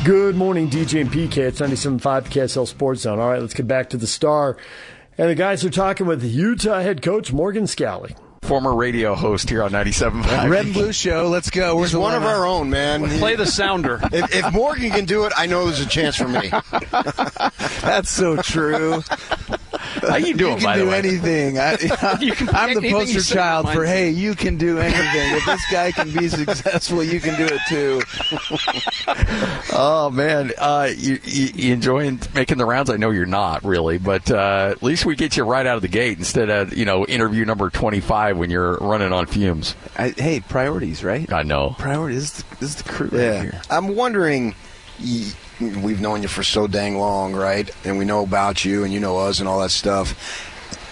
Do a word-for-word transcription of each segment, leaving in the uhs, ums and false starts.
Good morning, D J and P K. It's ninety-seven point five K S L Sports Zone. All right, let's get back to the Star. And the guys are talking with Utah head coach Morgan Scalley. Former radio host here on ninety-seven point five. Red and Blue Show. Let's go. He's one of our own, man. Play the sounder. If, if Morgan can do it, I know there's a chance for me. That's so true. How you doing, you by the way? You can do anything. I, you can I'm the anything poster child for, mind. hey, you can do anything. If this guy can be successful, you can do it too. Oh, man. Uh, you, you, you enjoying making the rounds? I know you're not, really, but uh, at least we get you right out of the gate instead of, you know, interview number twenty-five when you're running on fumes. I, hey, priorities, right? I know. Priorities. This is the, this is the crew Yeah. right here. I'm wondering, we've known you for so dang long, right? And we know about you and you know us and all that stuff.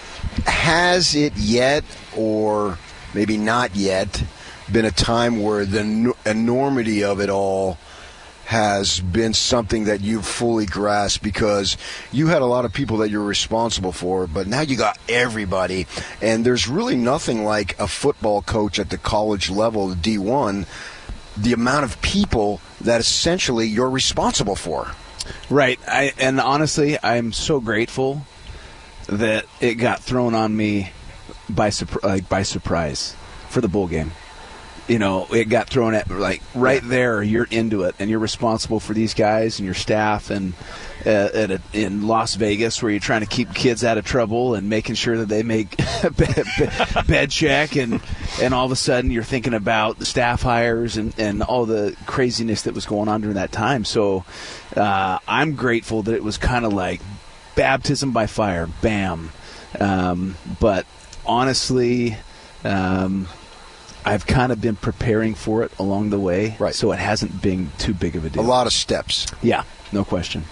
Has it yet, or maybe not yet, been a time where the enormity of it all has been something that you've fully grasped, because you had a lot of people that you're responsible for, but now you got everybody, and there's really nothing like a football coach at the college level, the D one, the amount of people that essentially you're responsible for. Right. I, and honestly, I'm so grateful that it got thrown on me by, like, by surprise for the bowl game. You know, it got thrown at, like, right there, you're into it, and you're responsible for these guys and your staff, and uh, at a, in Las Vegas, where you're trying to keep kids out of trouble and making sure that they make bed, bed check, and, and all of a sudden you're thinking about the staff hires and, and all the craziness that was going on during that time. So uh, I'm grateful that it was kind of like baptism by fire, bam. Um, but honestly, um, I've kind of been preparing for it along the way, right, so it hasn't been too big of a deal. A lot of steps. Yeah, no question.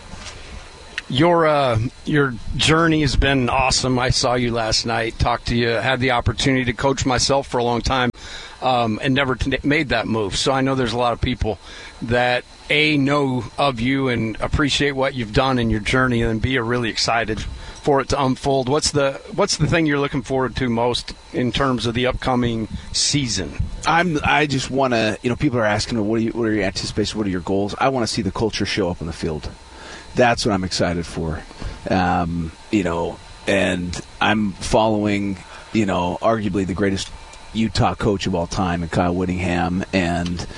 Your uh, your journey has been awesome. I saw you last night, talked to you, had the opportunity to coach myself for a long time, um, and never t- made that move. So I know there's a lot of people that, A, know of you and appreciate what you've done in your journey, and B, are really excited for it to unfold. What's the what's the thing you're looking forward to most in terms of the upcoming season? I'm. I just want to. You know, people are asking, "What are you? What are your anticipations? What are your goals?" I want to see the culture show up on the field. That's what I'm excited for. Um, you know, and I'm following, you know, arguably the greatest Utah coach of all time, and Kyle Whittingham, and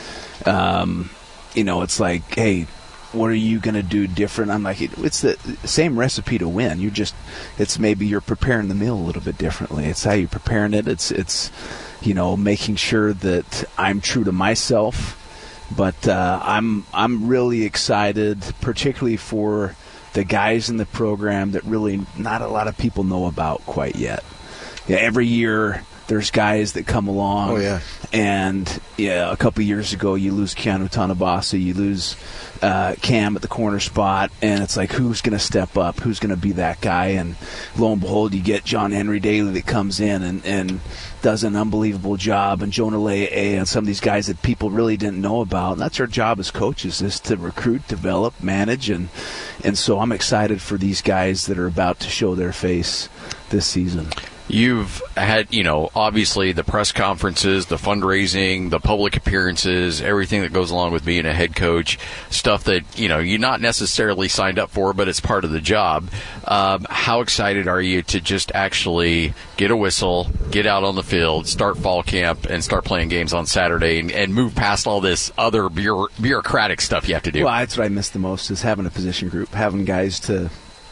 um, you know, it's like, hey, what are you going to do different? I'm like, it's the same recipe to win. You just, it's maybe you're preparing the meal a little bit differently. It's how you're preparing it. It's, it's, you know, making sure that I'm true to myself. But uh, I'm, I'm really excited, particularly for the guys in the program that really not a lot of people know about quite yet. Yeah, every year there's guys that come along. Oh, yeah. And, yeah, a couple of years ago you lose Keanu Tanabasa, you lose uh, Cam at the corner spot, and it's like, who's going to step up? Who's going to be that guy? And lo and behold, you get John Henry Daly that comes in and, and does an unbelievable job, and Jonah Le'e and some of these guys that people really didn't know about. And that's our job as coaches, is to recruit, develop, manage, and and so I'm excited for these guys that are about to show their face this season. You've had, you know, obviously the press conferences, the fundraising, the public appearances, everything that goes along with being a head coach, stuff that, you know, you're not necessarily signed up for, but it's part of the job. Um, how excited are you to just actually get a whistle, get out on the field, start fall camp, and start playing games on Saturday, and, and move past all this other bureau- bureaucratic stuff you have to do? Well, that's what I miss the most, is having a position group, having guys to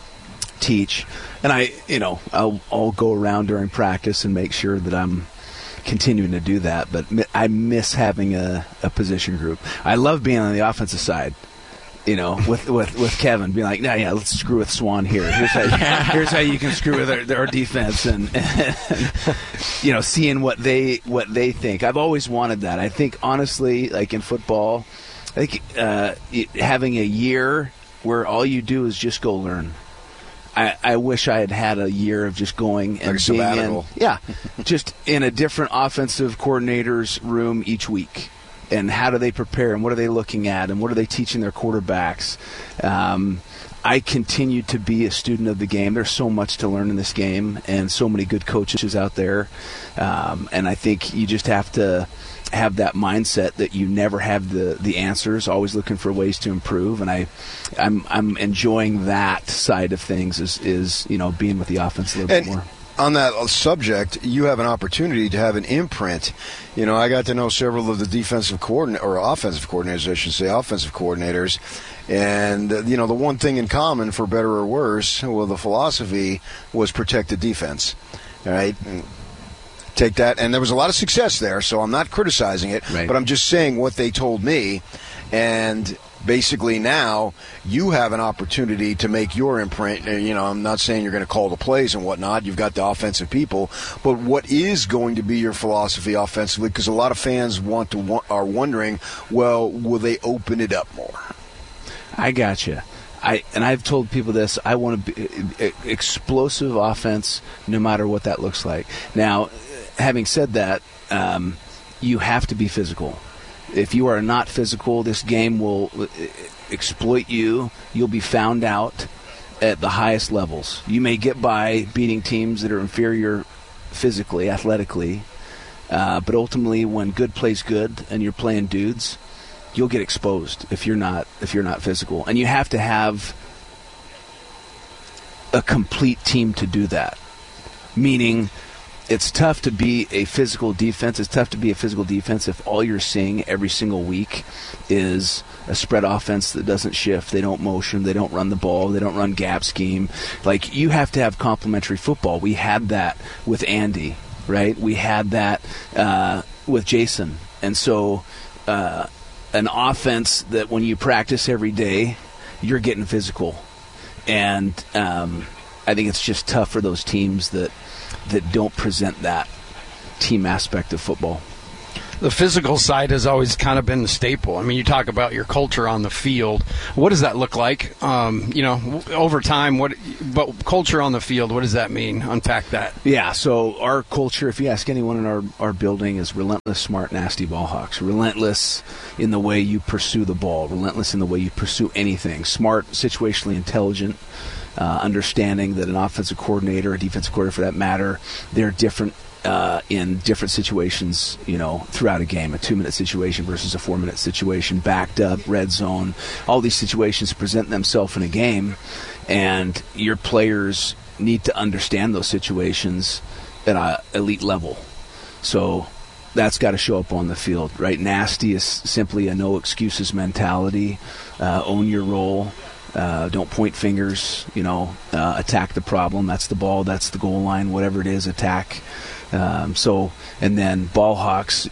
teach. And I, you know, I'll, I'll go around during practice and make sure that I'm continuing to do that. But I miss having a, a position group. I love being on the offensive side, you know, with with, with Kevin being like, nah, yeah, let's screw with Swan here. Here's how, here's how you can screw with our, our defense, and, and you know, seeing what they what they think. I've always wanted that. I think honestly, like in football, I think uh, having a year where all you do is just go learn. I, I wish I had had a year of just going and like being sabbatical. in, yeah, just in a different offensive coordinator's room each week. And how do they prepare, and what are they looking at, and what are they teaching their quarterbacks? Um, I continue to be a student of the game. There's so much to learn in this game, and so many good coaches out there. Um, and I think you just have to have that mindset that you never have the, the answers, always looking for ways to improve. And I, I'm I'm enjoying that side of things is, is you know, being with the offense a little and bit more. On that subject, you have an opportunity to have an imprint. You know, I got to know several of the defensive coordinators, or offensive coordinators, I should say, offensive coordinators. And, uh, you know, the one thing in common, for better or worse, well, the philosophy was protect the defense. All right? And take that. And there was a lot of success there, so I'm not criticizing it. Right. But I'm just saying what they told me. And basically now you have an opportunity to make your imprint. You know, I'm not saying you're going to call the plays and whatnot. You've got the offensive people. But what is going to be your philosophy offensively? Because a lot of fans want to are wondering, well, will they open it up more? I gotcha. I and I've told people this. I want to be explosive offense, no matter what that looks like. Now, having said that, um, you have to be physical. If you are not physical, this game will exploit you. You'll be found out at the highest levels. You may get by beating teams that are inferior physically, athletically, uh, but ultimately, when good plays good and you're playing dudes, you'll get exposed if you're not if you're not physical. And you have to have a complete team to do that. Meaning, it's tough to be a physical defense. It's tough to be a physical defense if all you're seeing every single week is a spread offense that doesn't shift. They don't motion. They don't run the ball. They don't run gap scheme. Like, you have to have complementary football. We had that with Andy, right? We had that uh, with Jason. And so uh, an offense that when you practice every day, you're getting physical. And um, I think it's just tough for those teams that that don't present that team aspect of football. The physical side has always kind of been the staple. I mean, you talk about your culture on the field. What does that look like? Um, you know, over time, what, but culture on the field, what does that mean? Unpack that. Yeah, so our culture, if you ask anyone in our, our building, is relentless, smart, nasty ball hawks. Relentless in the way you pursue the ball. Relentless in the way you pursue anything. Smart, situationally intelligent. Uh, understanding that an offensive coordinator, a defensive coordinator for that matter, they're different uh, in different situations, you know, throughout a game. A two-minute situation versus a four-minute situation, backed up, red zone. All these situations present themselves in a game, and your players need to understand those situations at an elite level. So that's got to show up on the field, right? Nasty is simply a no-excuses mentality. Uh, own your role. Uh, don't point fingers, you know, uh, attack the problem. That's the ball, that's the goal line, whatever it is, attack. Um, so, and then ball hawks,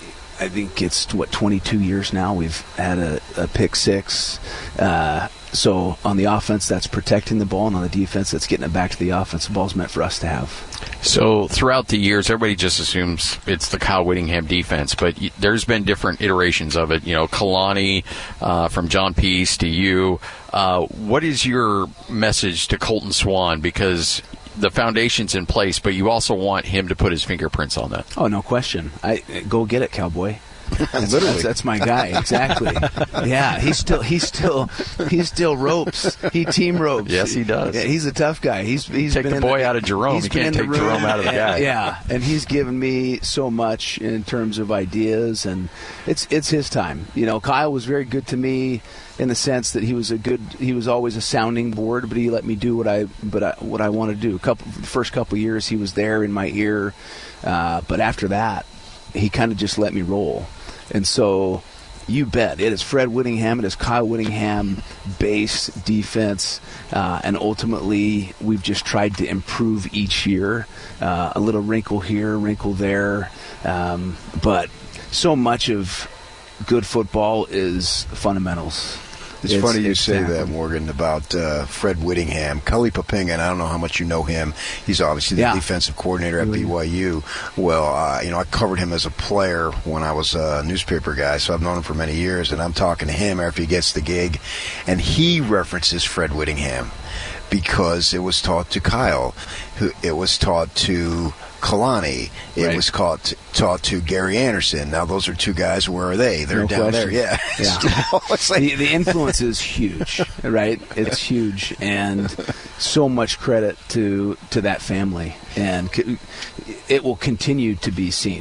I think it's, what, twenty-two years now we've had a, a pick six. Uh, so on the offense, that's protecting the ball, and on the defense, that's getting it back to the offense. The ball's meant for us to have. So throughout the years, everybody just assumes it's the Kyle Whittingham defense, but y- there's been different iterations of it. You know, Kalani, uh, from John Peace to you. Uh, what is your message to Colton Swan? Because the foundation's in place, but you also want him to put his fingerprints on that. Oh, no question. I go get it, cowboy. That's, Literally, that's, that's my guy. Exactly. Yeah, he's still he's still he's still ropes. He team ropes. Yes, he does. Yeah, he's a tough guy. He's he's take been the in boy the, out of Jerome. You can't take Jerome out of the guy. Yeah, and he's given me so much in terms of ideas, and it's it's his time. You know, Kyle was very good to me in the sense that he was a good he was always a sounding board, but he let me do what I but I, what I want to do. A couple the first couple years he was there in my ear, uh, but after that he kind of just let me roll. And so, you bet, it is Fred Whittingham, it is Kyle Whittingham base defense, uh, and ultimately we've just tried to improve each year. Uh, a little wrinkle here, wrinkle there, um, but so much of good football is fundamentals. It's, it's funny you it's say that, Morgan, about uh, Fred Whittingham. Cully Papingan, I don't know how much you know him. He's obviously the yeah. defensive coordinator at B Y U. Well, uh, you know, I covered him as a player when I was a newspaper guy, so I've known him for many years, and I'm talking to him after he gets the gig, and he references Fred Whittingham because it was taught to Kyle. Who It was taught to Kalani. It right. was taught, taught to Gary Anderson. Now, those are two guys. Where are they? They're no down question. there. Yeah. yeah. It's like, the, the influence is huge, right? It's huge. And so much credit to, to that family. And it will continue to be seen.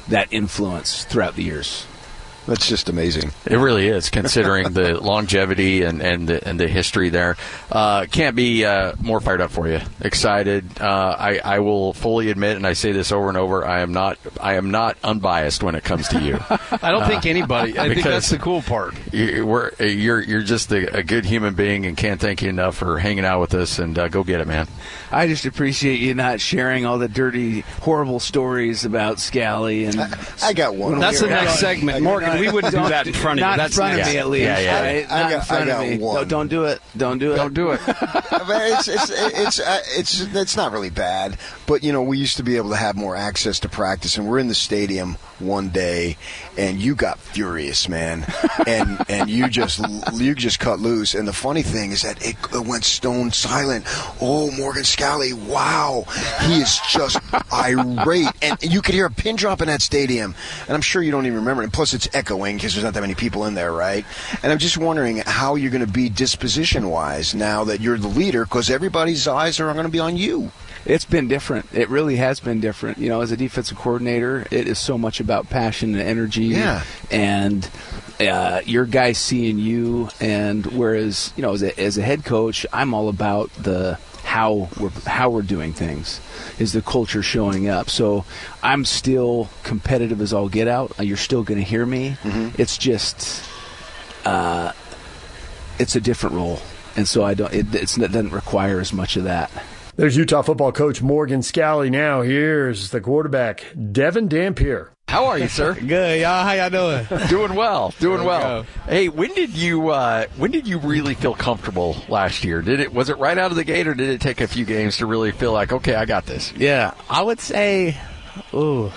that influence throughout the years. That's just amazing. It really is, considering the longevity and and the, and the history there. Uh, can't be uh, more fired up for you. Excited. Uh, I I will fully admit, and I say this over and over, I am not I am not unbiased when it comes to you. I don't uh, think anybody. I think that's the cool part. You, we're, you're you're just a, a good human being, and can't thank you enough for hanging out with us. And uh, go get it, man. I just appreciate you not sharing all the dirty, horrible stories about Scally. And I, I got one. That's the next segment, Morgan. We wouldn't do that in front of you. Not That's in front next. of me, at least. Yeah, yeah. Right? I, I not got, in front I got of me. one. No, don't do it. Don't do it. Don't do it. it's, it's, it's, uh, it's, it's not really bad, but, you know, we used to be able to have more access to practice, and we're in the stadium one day, and you got furious, man, and and you just you just cut loose. And the funny thing is that it, it went stone silent. Oh, Morgan Scally, wow, he is just irate, and you could hear a pin drop in that stadium. And I'm sure you don't even remember it. And plus, it's echoing because there's not that many people in there, right? And I'm just wondering how you're going to be disposition-wise now that you're the leader, because everybody's eyes are going to be on you. It's been different. It really has been different. You know, as a defensive coordinator, it is so much about passion and energy. Yeah. And uh, your guys seeing you, and whereas, you know, as a, as a head coach, I'm all about the how we're how we're doing things. Is the culture showing up? So I'm still competitive as all get out. You're still going to hear me. Mm-hmm. It's just, uh, it's a different role, and so I don't. It, it's, it doesn't require as much of that. There's Utah football coach Morgan Scally. Now here's the quarterback, Devin Dampier. How are you, sir? Good, y'all. How y'all doing? Doing well. Doing There we well. go. Hey, when did you uh, when did you really feel comfortable last year? Did it was it right out of the gate, or did it take a few games to really feel like, okay, I got this? Yeah, I would say, ooh,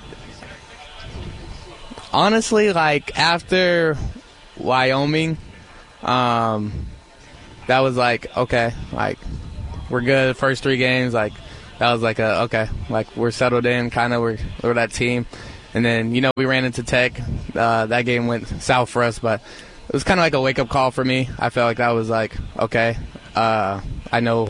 honestly, like after Wyoming, um, that was like, okay, like we're good. The first three games, like that was like a okay, like we're settled in, kind of we're we're that team. And then, you know, we ran into Tech. Uh, that game went south for us, but it was kind of like a wake-up call for me. I felt like that was like, okay, uh, I know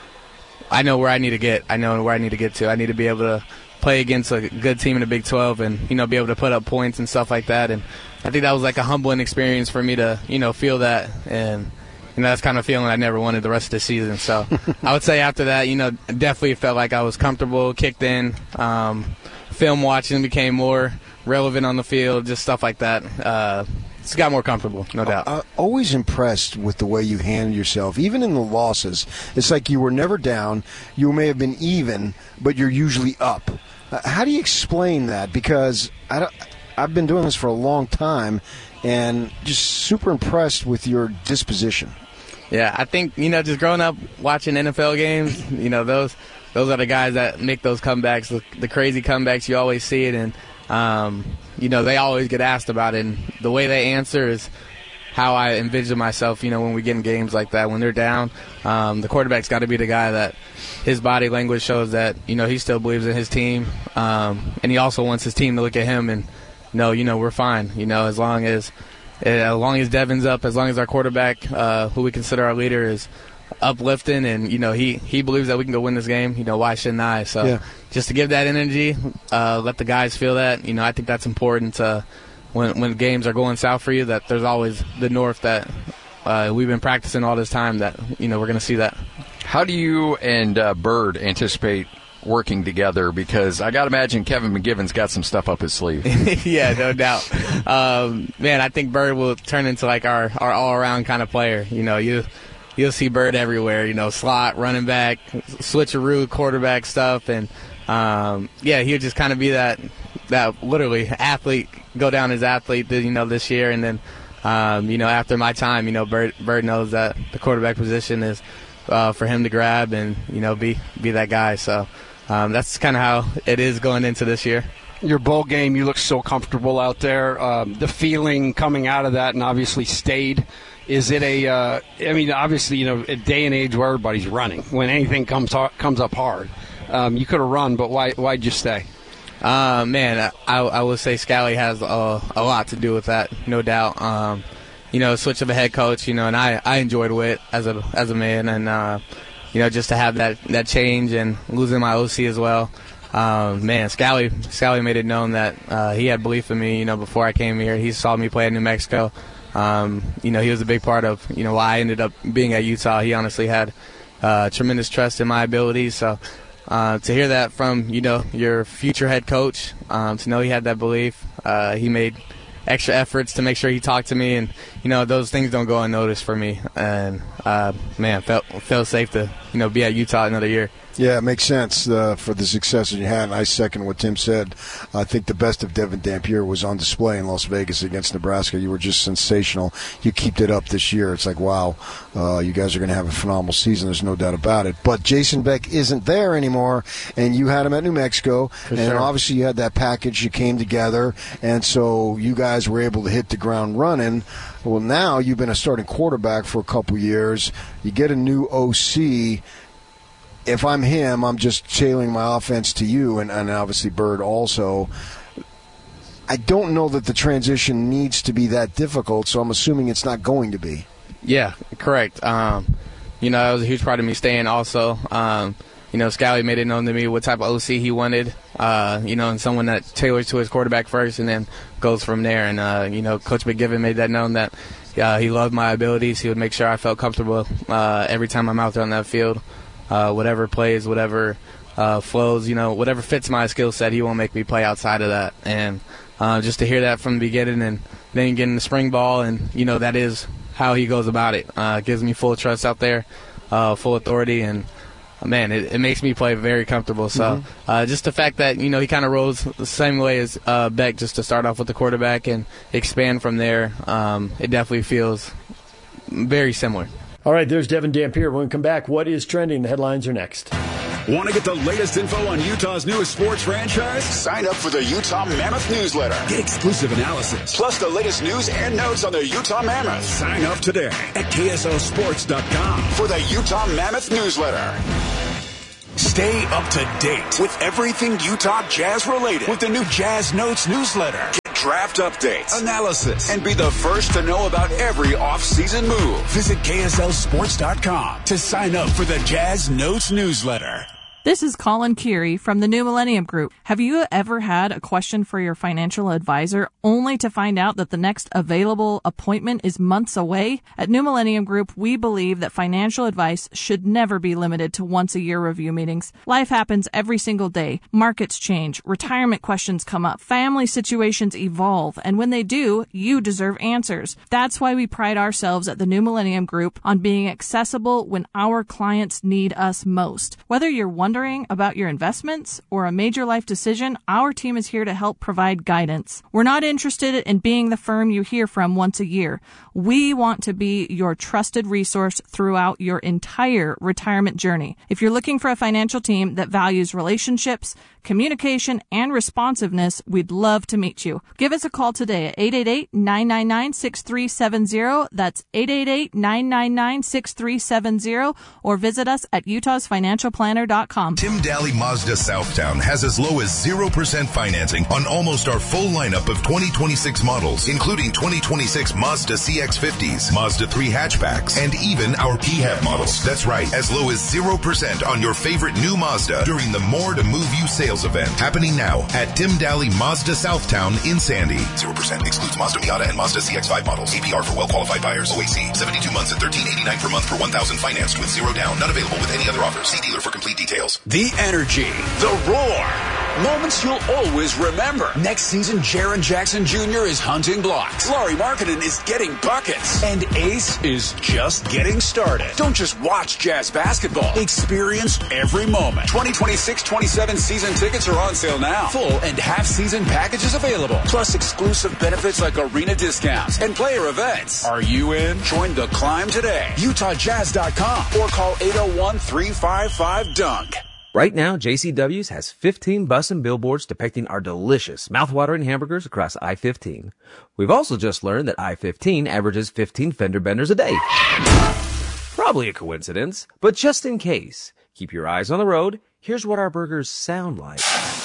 I know where I need to get. I know where I need to get to. I need to be able to play against a good team in the Big twelve and, you know, be able to put up points and stuff like that. And I think that was like a humbling experience for me to, you know, feel that. And, you know, that's kind of feeling I never wanted the rest of the season. So I would say after that, you know, definitely felt like I was comfortable, kicked in. Um, film watching became more relevant on the field, just stuff like that. Uh, it's got more comfortable, no doubt. I'm always impressed with the way you handle yourself, even in the losses. It's like you were never down. You may have been even, but you're usually up. Uh, how do you explain that? Because I don't, I've been doing this for a long time, and just super impressed with your disposition. Yeah, I think, you know, just growing up watching N F L games, you know, those those are the guys that make those comebacks, the, the crazy comebacks. You always see it, and, um, you know, they always get asked about it. And the way they answer is how I envision myself, you know, when we get in games like that. When they're down, um, the quarterback's got to be the guy that his body language shows that, you know, he still believes in his team. Um, and he also wants his team to look at him and know, you know, we're fine, you know, as long as as long as Devin's up, as long as our quarterback, uh, who we consider our leader, is uplifting, and you know he, he believes that we can go win this game. You know, why shouldn't I? So yeah. Just to give that energy, uh, let the guys feel that. You know, I think that's important. To, when when games are going south for you, that there's always the north that uh, we've been practicing all this time. That you know we're going to see that. How do you and uh, Bird anticipate working together? Because I got to imagine Kevin McGivern's got some stuff up his sleeve. Yeah, no doubt. Um, man, I think Bird will turn into like our, our all-around kind of player. You know, you, you'll see Bird everywhere, you know, slot, running back, switcheroo, quarterback stuff. And, um, yeah, he'll just kind of be that, that literally athlete, go down as athlete, you know, this year. And then, um, you know, after my time, you know, Bird, Bird knows that the quarterback position is uh, for him to grab and, you know, be, be that guy. So, Um, that's kind of how it is going into this year. Your bowl game, you look so comfortable out there. Um, the feeling coming out of that, and obviously stayed. Is it a? Uh, I mean, obviously, you know, a day and age where everybody's running. When anything comes comes up hard, um, you could have run, but why? Why'd you stay? Uh, man, I, I would say Scally has a, a lot to do with that, no doubt. Um, you know, switch of a head coach. You know, and I, I enjoyed it as a as a man, and uh, you know, just to have that, that change and losing my O C as well. um, man, Scally, Scally made it known that uh, he had belief in me, you know, before I came here. He saw me play at New Mexico. Um, you know, he was a big part of, you know, why I ended up being at Utah. He honestly had uh, tremendous trust in my abilities. So uh, to hear that from, you know, your future head coach, um, to know he had that belief, uh, he made extra efforts to make sure he talked to me, and you know those things don't go unnoticed for me. And uh, man, felt felt safe to you know be at Utah another year. Yeah, it makes sense uh, for the success that you had, and I second what Tim said. I think the best of Devin Dampier was on display in Las Vegas against Nebraska. You were just sensational. You kept it up this year. It's like, wow, uh, you guys are going to have a phenomenal season. There's no doubt about it. But Jason Beck isn't there anymore, and you had him at New Mexico, for and sure. Obviously you had that package. You came together, and so you guys were able to hit the ground running. Well, now you've been a starting quarterback for a couple years. You get a new O C. If I'm him, I'm just tailing my offense to you, and, and obviously Bird also. I don't know that the transition needs to be that difficult, so I'm assuming it's not going to be. Yeah, correct. Um, you know, it was a huge part of me staying also. Um, you know, Scally made it known to me what type of O C he wanted, uh, you know, and someone that tailors to his quarterback first and then goes from there. And, uh, you know, Coach McGiven made that known that uh, he loved my abilities. He would make sure I felt comfortable uh, every time I'm out there on that field. Uh, whatever plays, whatever uh, flows, you know, whatever fits my skill set, he won't make me play outside of that. And uh, just to hear that from the beginning and then getting the spring ball, and, you know, that is how he goes about it. Uh, gives me full trust out there, uh, full authority, and, uh, man, it, it makes me play very comfortable. So mm-hmm. uh, just the fact that, you know, he kind of rolls the same way as uh, Beck, just to start off with the quarterback and expand from there, um, it definitely feels very similar. All right, there's Devin Dampier. When we come back, what is trending? The headlines are next. Want to get the latest info on Utah's newest sports franchise? Sign up for the Utah Mammoth newsletter. Get exclusive analysis. Plus the latest news and notes on the Utah Mammoth. Sign up today at K S L sports dot com for the Utah Mammoth newsletter. Stay up to date with everything Utah Jazz related with the new Jazz Notes newsletter. Get draft updates, analysis, and be the first to know about every off-season move. Visit K S L sports dot com to sign up for the Jazz Notes newsletter. This is Colin Keary from the New Millennium Group. Have you ever had a question for your financial advisor only to find out that the next available appointment is months away? At New Millennium Group, we believe that financial advice should never be limited to once-a-year review meetings. Life happens every single day. Markets change, retirement questions come up, family situations evolve, and when they do, you deserve answers. That's why we pride ourselves at the New Millennium Group on being accessible when our clients need us most. Whether you're wondering about your investments or a major life decision, our team is here to help provide guidance. We're not interested in being the firm you hear from once a year. We want to be your trusted resource throughout your entire retirement journey. If you're looking for a financial team that values relationships, communication, and responsiveness, we'd love to meet you. Give us a call today at eight eight eight, nine nine nine, six three seven zero. That's eight eight eight, nine nine nine, six three seven zero, or visit us at utahs financial planner dot com. Tim Daly Mazda Southtown has as low as zero percent financing on almost our full lineup of twenty twenty-six models, including twenty twenty-six Mazda C X fifties, Mazda three hatchbacks, and even our P HEV models. That's right, as low as zero percent on your favorite new Mazda during the More to Move You sales event, happening now at Tim Daly Mazda Southtown in Sandy. zero percent excludes Mazda Miata and Mazda C X five models. A P R for well-qualified buyers. O A C, seventy-two months at thirteen eighty-nine per month per one thousand financed with zero down. Not available with any other offers. See dealer for complete details. The energy, the roar, moments you'll always remember. Next season, Jaren Jackson Junior is hunting blocks. Laurie Markkinen is getting buckets. And Ace is just getting started. Don't just watch Jazz basketball. Experience every moment. twenty twenty-six twenty-seven season tickets are on sale now. Full and half season packages available. Plus exclusive benefits like arena discounts and player events. Are you in? Join the climb today. Utah Jazz dot com or call eight oh one, three five five, dunk. Right now, J C W's has fifteen bus and billboards depicting our delicious, mouthwatering hamburgers across I fifteen. We've also just learned that I fifteen averages fifteen fender benders a day. Probably a coincidence, but just in case, keep your eyes on the road. Here's what our burgers sound like.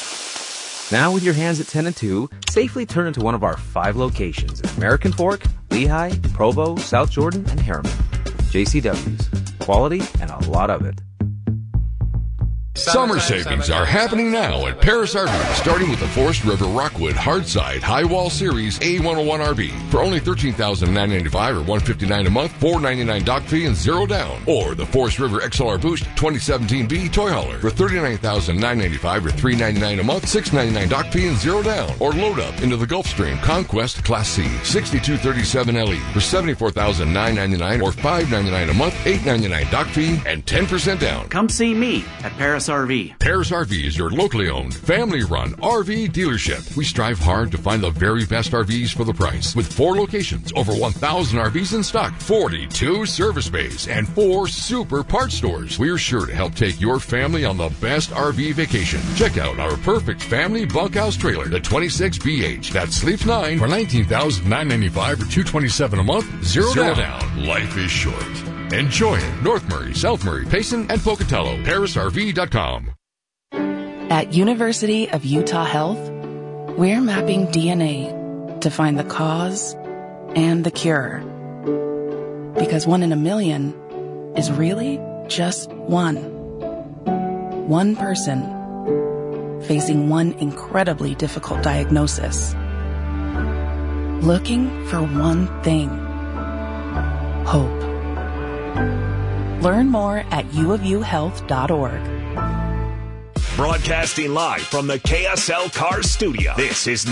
Now with your hands at ten and two, safely turn into one of our five locations in American Fork, Lehigh, Provo, South Jordan, and Harriman. J C W's. Quality and a lot of it. Summer savings are happening now at Paris R V, starting with the Forest River Rockwood Hardside High Wall Series A one oh one R V for only thirteen thousand nine hundred ninety-five dollars or one hundred fifty-nine dollars a month, four hundred ninety-nine dollars dock fee and zero down. Or the Forest River X L R Boost twenty seventeen B Toy Hauler for thirty-nine thousand nine hundred ninety-five dollars or three hundred ninety-nine dollars a month, six hundred ninety-nine dollars dock fee and zero down. Or load up into the Gulfstream Conquest Class C sixty-two thirty-seven L E for seventy-four thousand nine hundred ninety-nine dollars or five hundred ninety-nine dollars a month, eight hundred ninety-nine dollars dock fee and ten percent down. Come see me at Paris R V. Paris R V is your locally owned, family-run R V dealership. We strive hard to find the very best R Vs for the price. With four locations, over one thousand R Vs in stock, forty-two service bays, and four super parts stores, we're sure to help take your family on the best R V vacation. Check out our perfect family bunkhouse trailer, the twenty-six B H, that sleeps nine for nineteen thousand nine hundred ninety-five dollars or two hundred twenty-seven dollars a month, zero, zero down. down. Life is short. Enjoy it. North Murray, South Murray, Payson, and Pocatello. Paris R V dot com. At University of Utah Health, we're mapping D N A to find the cause and the cure. Because one in a million is really just one. One person facing one incredibly difficult diagnosis. Looking for one thing. Hope. Learn more at u of u health dot org. Broadcasting live from the K S L Cars studio. This is